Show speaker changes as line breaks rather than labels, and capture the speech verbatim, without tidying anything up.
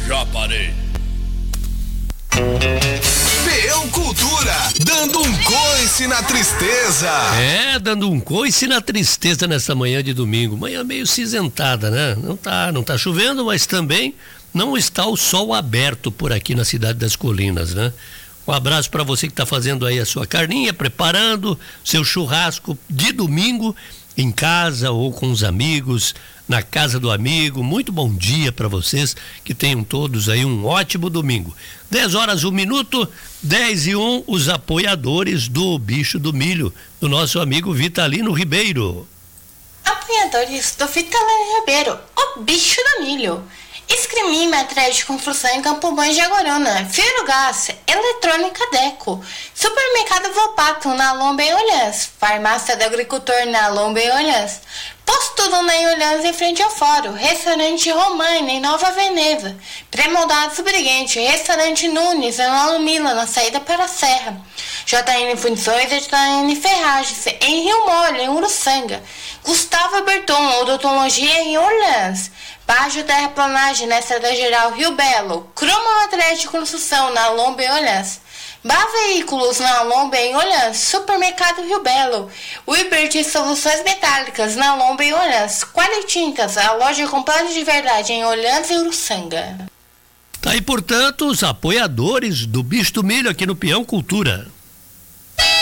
Já parei.
Peão Cultura, dando um coice na tristeza.
É, dando um coice na tristeza nessa manhã de domingo. Manhã meio cinzentada, né? Não tá, não tá chovendo, mas também não está o sol aberto por aqui na cidade das Colinas, né? Um abraço para você que está fazendo aí a sua carninha, preparando seu churrasco de domingo em casa ou com os amigos, na casa do amigo. Muito bom dia para vocês, que tenham todos aí um ótimo domingo. dez horas, um minuto, dez e um, os apoiadores do Bicho do Milho, do nosso amigo Vitalino Ribeiro.
Apoiadores do Vitalino Ribeiro, o Bicho do Milho. Escrimi, materiais de construção em Campo Bom de Agorona, Firo Gás, Eletrônica Deco, Supermercado Volpato na Lomba em Olhãs, Farmácia do Agricultor na Lomba em Olhãs, Posto Luna em Olhãs em frente ao Fórum, Restaurante Romana em Nova Veneza, Pré-Moldados Briguente, Restaurante Nunes em Nova Mila na saída para a Serra, J N Fundições e J N Ferragens em Rio Mole, em Uruçanga, Gustavo Berton, Odontologia em Orleans, Baixo Terraplanagem na Estrada Geral Rio Belo, Croma Materiais de Construção na Lomba em Olhãs, Bá Veículos na Lomba em Olhãs, Supermercado Rio Belo, Wibert Soluções Metálicas na Lomba em Olhãs, Qualitintas, a loja completa de verdade em Olhãs e Uruçanga.
Tá aí, portanto, os apoiadores do Bicho do Milho aqui no Peão Cultura.